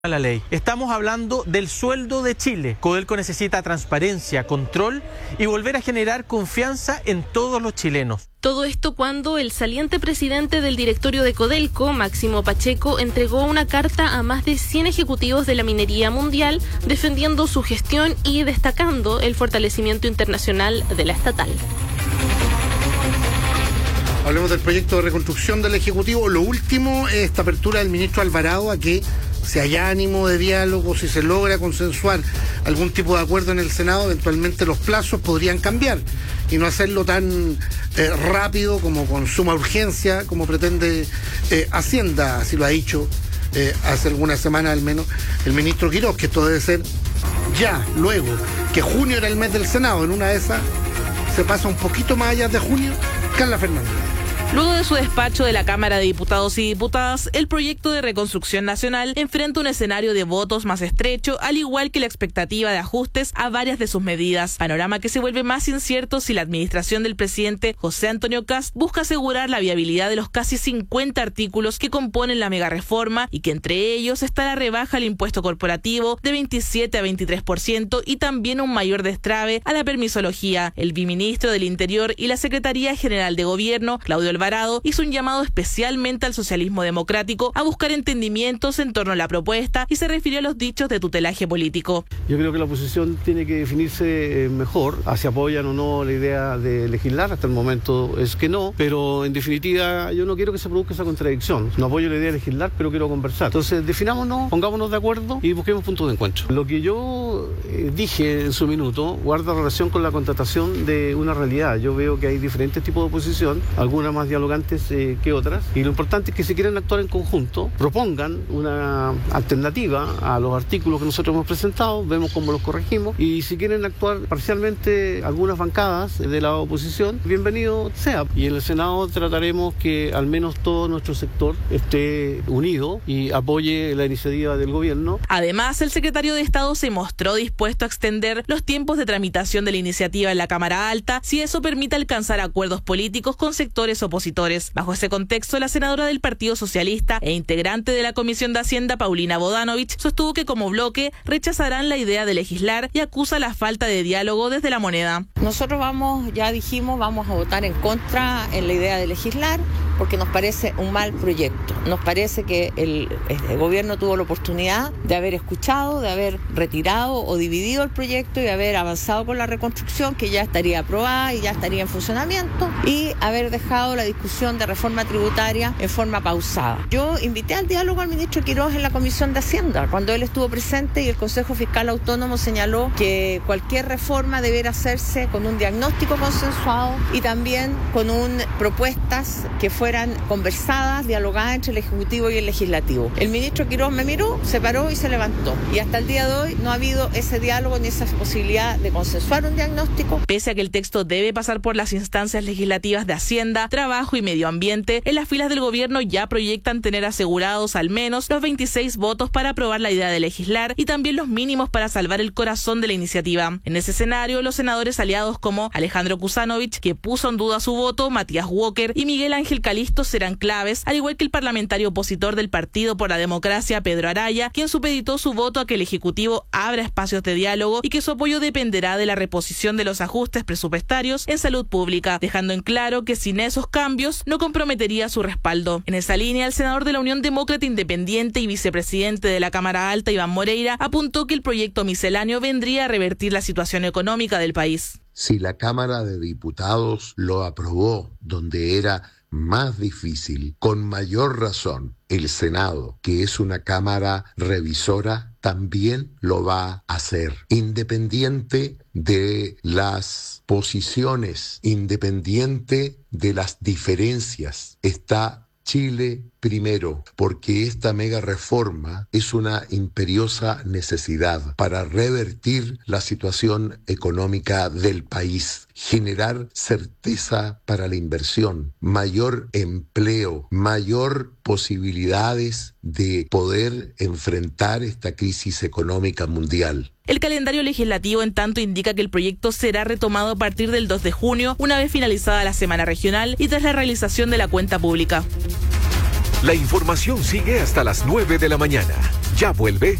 a la ley. Estamos hablando del sueldo de Chile. Codelco necesita transparencia, control y volver a generar confianza en todos los chilenos. Todo esto cuando el saliente presidente del directorio de Codelco, Máximo Pacheco, entregó una carta a más de 100 ejecutivos de la minería mundial defendiendo su gestión y destacando el fortalecimiento internacional de la estatal. Hablemos del proyecto de reconstrucción del Ejecutivo. Lo último es esta apertura del ministro Alvarado a que si hay ánimo de diálogo, si se logra consensuar algún tipo de acuerdo en el Senado, eventualmente los plazos podrían cambiar y no hacerlo tan rápido como con suma urgencia como pretende Hacienda, así lo ha dicho hace algunas semanas al menos el ministro Quirós, que esto debe ser ya, luego, que junio era el mes del Senado. En una de esas se pasa un poquito más allá de junio. Carla Fernández. Luego de su despacho de la Cámara de Diputados y Diputadas, el proyecto de reconstrucción nacional enfrenta un escenario de votos más estrecho, al igual que la expectativa de ajustes a varias de sus medidas, panorama que se vuelve más incierto si la administración del presidente José Antonio Kast busca asegurar la viabilidad de los casi 50 artículos que componen la megareforma y que entre ellos está la rebaja al impuesto corporativo de 27 a 23% y también un mayor destrave a la permisología. El viceministro del Interior y la Secretaría General de Gobierno, Claudio Alvarado, hizo un llamado especialmente al socialismo democrático a buscar entendimientos en torno a la propuesta y se refirió a los dichos de tutelaje político. Yo creo que la oposición tiene que definirse mejor, si apoyan o no la idea de legislar. Hasta el momento es que no, pero en definitiva yo no quiero que se produzca esa contradicción. No apoyo la idea de legislar, pero quiero conversar. Entonces definámonos, pongámonos de acuerdo y busquemos puntos de encuentro. Lo que yo dije en su minuto guarda relación con la constatación de una realidad. Yo veo que hay diferentes tipos de oposición, algunas más dialogantes que otras, y lo importante es que si quieren actuar en conjunto, propongan una alternativa a los artículos que nosotros hemos presentado, vemos cómo los corregimos, y si quieren actuar parcialmente algunas bancadas de la oposición, bienvenido sea. Y en el Senado trataremos que al menos todo nuestro sector esté unido y apoye la iniciativa del gobierno. Además, el secretario de Estado se mostró dispuesto a extender los tiempos de tramitación de la iniciativa en la Cámara Alta si eso permite alcanzar acuerdos políticos con sectores opositores. Bajo ese contexto, la senadora del Partido Socialista e integrante de la Comisión de Hacienda, Paulina Bodanovich, sostuvo que como bloque rechazarán la idea de legislar y acusa la falta de diálogo desde la moneda. Nosotros vamos a votar en contra en la idea de legislar porque nos parece un mal proyecto. Nos parece que el gobierno tuvo la oportunidad de haber escuchado, de haber retirado o dividido el proyecto y haber avanzado con la reconstrucción, que ya estaría aprobada y ya estaría en funcionamiento, y haber dejado la discusión de reforma tributaria en forma pausada. Yo invité al diálogo al ministro Quirós en la Comisión de Hacienda, cuando él estuvo presente, y el Consejo Fiscal Autónomo señaló que cualquier reforma debiera hacerse con un diagnóstico consensuado y también con propuestas que fueran conversadas, dialogadas entre el Ejecutivo y el Legislativo. El ministro Quirós me miró, se paró y se levantó. Y hasta el día de hoy no ha habido ese diálogo ni esa posibilidad de consensuar un diagnóstico. Pese a que el texto debe pasar por las instancias legislativas de Hacienda, Trabajo y Medio Ambiente, en las filas del gobierno ya proyectan tener asegurados al menos los 26 votos para aprobar la idea de legislar y también los mínimos para salvar el corazón de la iniciativa. En ese escenario, los senadores aliados como Alejandro Kuzanovich, que puso en duda su voto, Matías Walker y Miguel Ángel Calisto serán claves, al igual que el parlamentario opositor del Partido por la Democracia, Pedro Araya, quien supeditó su voto a que el Ejecutivo abra espacios de diálogo y que su apoyo dependerá de la reposición de los ajustes presupuestarios en salud pública, dejando en claro que sin esos cambios no comprometería su respaldo. En esa línea, el senador de la Unión Demócrata Independiente y vicepresidente de la Cámara Alta, Iván Moreira, apuntó que el proyecto misceláneo vendría a revertir la situación económica del país. Si la Cámara de Diputados lo aprobó donde era más difícil, con mayor razón, el Senado, que es una cámara revisora, también lo va a hacer, independiente de las posiciones, independiente de las diferencias. Está Chile primero, porque esta mega reforma es una imperiosa necesidad para revertir la situación económica del país, generar certeza para la inversión, mayor empleo, mayor posibilidades de poder enfrentar esta crisis económica mundial. El calendario legislativo, en tanto, indica que el proyecto será retomado a partir del 2 de junio, una vez finalizada la semana regional y tras la realización de la cuenta pública. La información sigue hasta las 9 de la mañana. Ya vuelve